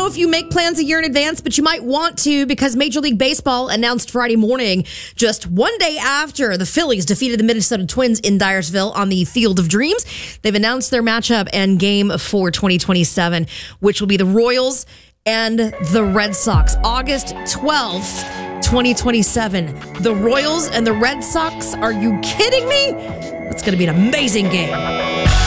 if you make plans a year in advance, but you might want to because Major League Baseball announced Friday morning, just one day after the Phillies defeated the Minnesota Twins in Dyersville on the Field of Dreams, they've announced their matchup and game for 2027, which will be the Royals and the Red Sox. August 12th, 2027. The Royals and the Red Sox. Are you kidding me? It's going to be an amazing game.